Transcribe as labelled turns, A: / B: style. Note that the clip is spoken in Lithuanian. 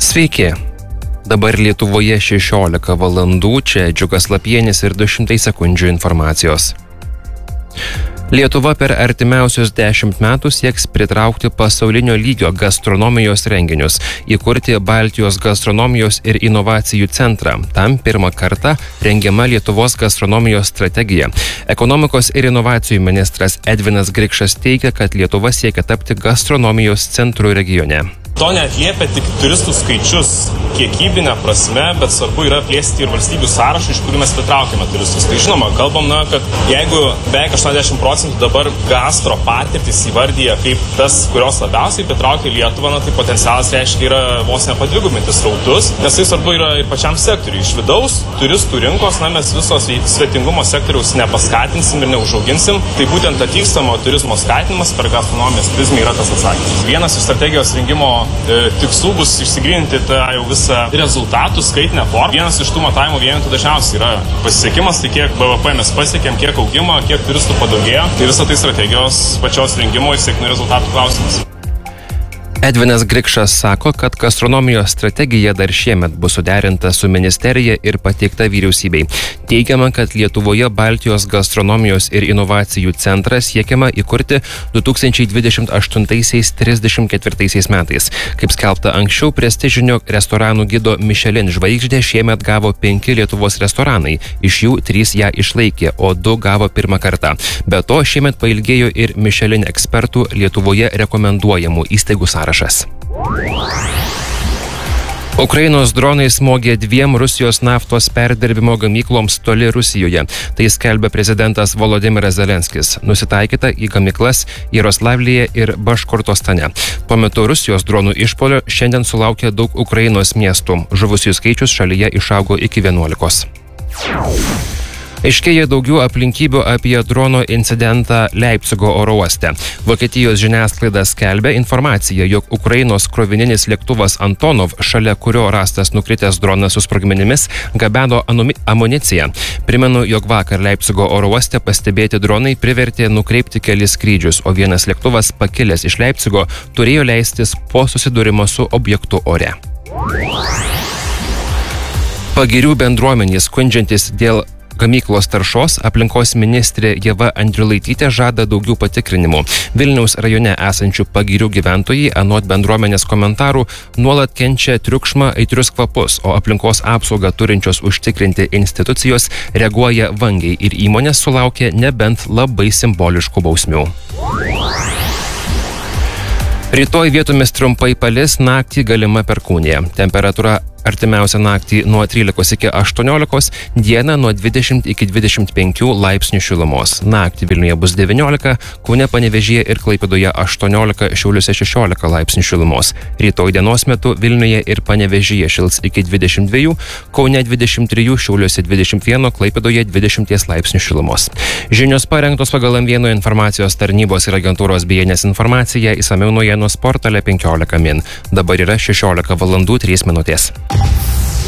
A: Sveiki. Dabar Lietuvoje 16 valandų, čia Džiugas Lapienis ir 200 sekundžių informacijos. Lietuva per artimiausius 10 metų sieks pritraukti pasaulinio lygio gastronomijos renginius, įkurti Baltijos gastronomijos ir inovacijų centrą. Tam pirmą kartą rengiama Lietuvos gastronomijos strategija. Ekonomikos ir inovacijų ministras Edvinas Grikšas teigia, kad Lietuva siekia tapti gastronomijos centru regione.
B: To neatliepia tik turistų skaičius kiekybinė prasme, bet svarbu yra plėsti ir valstybių sąrašą, iš kurių mes pritraukiame turistus. Tai žinoma, kalbam, kad jeigu beveik 80% dabar gastro patirtis įvardyja kaip tas, kurios labiausiai pritraukia Lietuvą, tai potencialas reiškia yra vos nepadvigubinti srautus, nes tai svarbu yra ir pačiam sektoriui. Iš vidaus turistų rinkos, mes visos svetingumo sektoriaus nepaskatinsim ir neužauginsim. Tai būtent atvykstamo turizmo skatinimas per gastronomijos prizmę yra tas atsakymas. Vienas iš strategijos rengimo tikslų bus išsigryninti tą jau visą rezultatų skaitinę formą. Vienas iš tų matavimo vienetų dažniausiai yra pasiekimas, tai kiek BVP mes pasiekėm, kiek augimo, kiek turistų padaugėjo. Tai visą tai strategijos pačios rengimo ir sėkmių rezultatų klausimas.
A: Edvinas Grikšas sako, kad gastronomijos strategija dar šiemet bus suderinta su ministerija ir pateikta vyriausybei. Teigiama, kad Lietuvoje Baltijos gastronomijos ir inovacijų centrą siekiama įkurti 2028-34 metais. Kaip skelbta anksčiau, prestižinio restoranų gido Michelin žvaigždę šiemet gavo 5 Lietuvos restoranai, iš jų 3 ją išlaikė, o 2 gavo pirmą kartą. Be to, šiemet pailgėjo ir Michelin ekspertų Lietuvoje rekomenduojamų įstaigų sąrašas. Ukrainos dronai smogė 2 Rusijos naftos perdirbimo gamykloms toli Rusijoje. Tai skelbia prezidentas Volodymyras Zelenskis. Nusitaikyta į gamyklas Jaroslavlyje ir Baškortostane. Tuo metu Rusijos dronų išpuolio šiandien sulaukė daug Ukrainos miestų. Žuvusiųjų skaičius šalyje išaugo iki 11. Aiškėja daugiau aplinkybių apie drono incidentą Leipcigo oro uoste. Vokietijos žiniasklaida skelbia informaciją, jog Ukrainos krovininis lėktuvas Antonov, šalia kurio rastas nukritęs dronas su sprogmenimis, gabeno amuniciją. Primenu, jog vakar Leipcigo oro uoste pastebėti dronai privertė nukreipti kelis skrydžius, o vienas lėktuvas pakilęs iš Leipcigo turėjo leistis po susidūrimo su objektu ore. Pagirių bendruomenė skundžiantis dėl gamyklos taršos aplinkos ministrė Ieva Andriulaitytė žada daugiau patikrinimų. Vilniaus rajone esančių pagirių gyventojai, anot bendruomenės komentarų, nuolat kenčia triukšmą, aitrius kvapus, o aplinkos apsaugą turinčios užtikrinti institucijos reaguoja vangiai ir įmonės sulaukia nebent labai simboliškų bausmių. Rytoj vietomis trumpai palis, naktį galima perkūnija. Temperatūra artimiausią naktį nuo 13 iki 18, dieną nuo 20 iki 25 laipsnių šilumos. Naktį Vilniuje bus 19, Kaune, Panevėžyje ir Klaipėdoje 18, Šiauliuose 16 laipsnių šilumos. Rytoj dienos metu Vilniuje ir Panevėžyje šils iki 22, Kaune 23, Šiauliuose 21, Klaipėdoje 20 laipsnių šilumos. Žinios parengtos pagal M1 informacijos tarnybos ir agentūros BNS informaciją, išsamiau naujienų portale 15 min. Dabar yra 16 valandų 3 minutės.